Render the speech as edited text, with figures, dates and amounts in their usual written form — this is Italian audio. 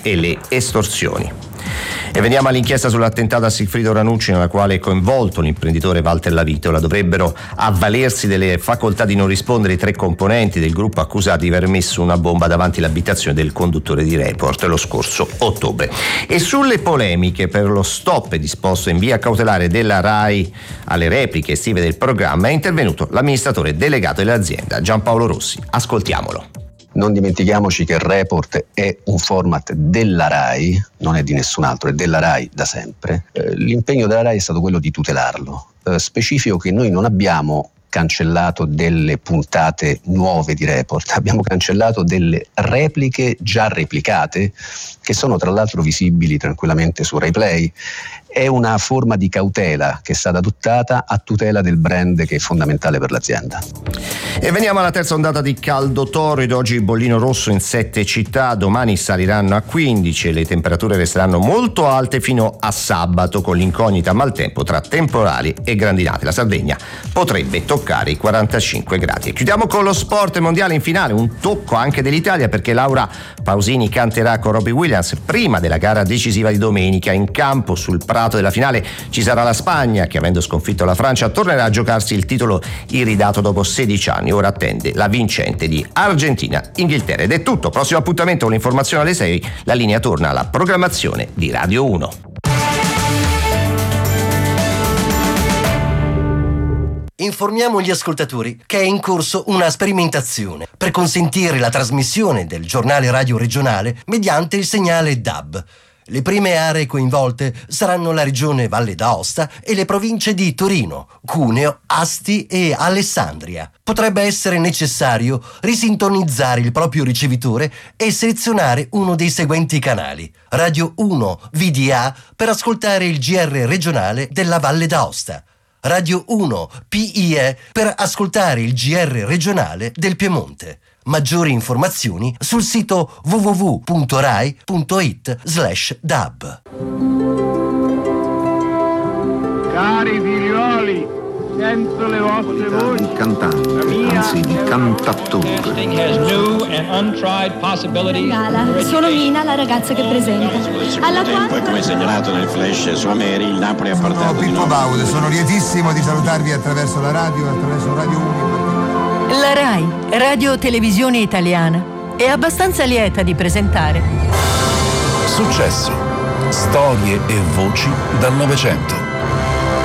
e le estorsioni. E veniamo all'inchiesta sull'attentato a Sigfrido Ranucci, nella quale è coinvolto l'imprenditore Walter Lavitola. Dovrebbero avvalersi delle facoltà di non rispondere i 3 componenti del gruppo accusati di aver messo una bomba davanti l'abitazione del conduttore di Report lo scorso ottobre. E sulle polemiche per lo stop disposto in via cautelare della RAI alle repliche estive del programma è intervenuto l'amministratore delegato dell'azienda Giampaolo Rossi. Ascoltiamolo. Non dimentichiamoci che il Report è un format della RAI, non è di nessun altro, è della RAI da sempre. L'impegno della RAI è stato quello di tutelarlo. Specifico che noi non abbiamo cancellato delle puntate nuove di Report, abbiamo cancellato delle repliche già replicate, che sono tra l'altro visibili tranquillamente su Rai Play. È una forma di cautela che è stata adottata a tutela del brand che è fondamentale per l'azienda. E veniamo alla terza ondata di caldo torrido. Oggi bollino rosso in 7 città, domani saliranno a 15 e le temperature resteranno molto alte fino a sabato, con l'incognita maltempo tra temporali e grandinate. La Sardegna potrebbe toccare i 45 gradi. E chiudiamo con lo sport mondiale in finale, un tocco anche dell'Italia, perché Laura Pausini canterà con Robbie Williams prima della gara decisiva di domenica. In campo sul prato della finale ci sarà la Spagna, che avendo sconfitto la Francia tornerà a giocarsi il titolo iridato dopo 16 anni. Ora attende la vincente di Argentina-Inghilterra. Ed è tutto. Prossimo appuntamento con l'informazione alle 6. La linea torna alla programmazione di Radio 1. Informiamo gli ascoltatori che è in corso una sperimentazione per consentire la trasmissione del giornale radio regionale mediante il segnale DAB. Le prime aree coinvolte saranno la regione Valle d'Aosta e le province di Torino, Cuneo, Asti e Alessandria. Potrebbe essere necessario risintonizzare il proprio ricevitore e selezionare uno dei seguenti canali: Radio 1 VDA per ascoltare il GR regionale della Valle d'Aosta, Radio 1 PIE per ascoltare il GR regionale del Piemonte. Maggiori informazioni sul sito www.rai.it/dab. Cari figlioli, sento le vostre voci. Di cantante, anzi di cantattore. Sono Mina, la ragazza che presenta. Alla Poi, come segnalato nel flash su Ameri, il Napoli ha portato di Pippo Baudo, sono lietissimo di salutarvi attraverso la radio, attraverso Radio 1. La RAI, Radio Televisione Italiana, è abbastanza lieta di presentare Successo, storie e voci dal Novecento.